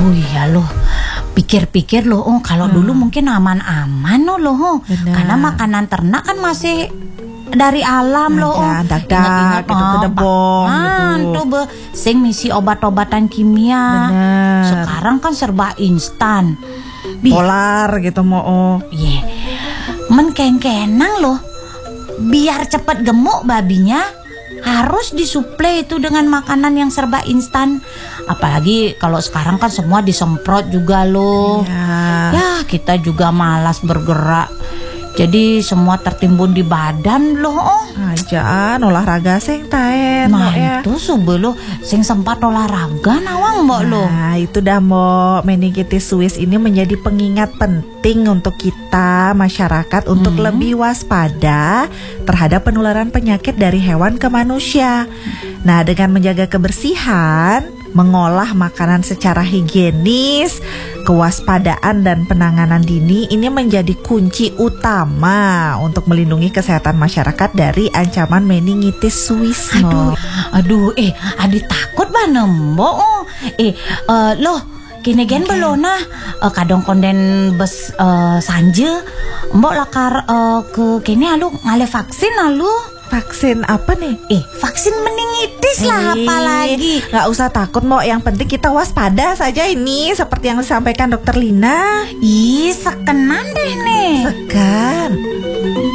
Oh iya loh. Pikir-pikir loh, kalau dulu mungkin aman-aman loh. Karena makanan ternak kan masih dari alam loh. Ingat-ingat gitu kedebong gitu. Tuh sing misi obat-obatan kimia. Bener. Sekarang kan serba instan. Polar gitu mau. Men kenang loh. Biar cepet gemuk babinya harus disuplai itu dengan makanan yang serba instan. Apalagi kalau sekarang kan semua disemprot juga loh. Ya kita juga malas bergerak. Jadi semua tertimbun di badan loh. Ajaan olahraga sing taen. Itu subelo sing sempat olahraga nawang mbok lo. Nah itu dah mbok, meningitis Swiss ini menjadi pengingat penting untuk kita masyarakat untuk lebih waspada terhadap penularan penyakit dari hewan ke manusia. Nah dengan menjaga kebersihan, mengolah makanan secara higienis, kewaspadaan dan penanganan dini ini menjadi kunci utama untuk melindungi kesehatan masyarakat dari ancaman meningitis Swiss. Aduh, adi takut banget mbok. Loh, kini gen belona kadang konden bes sanje mbok lakar ke kini alu ngale vaksin alu. Vaksin apa nih? Vaksin meningitis lah apalagi. Gak usah takut mbok, yang penting kita waspada saja ini. Seperti yang disampaikan Dokter Lina. Sekenan deh nih. Sekan.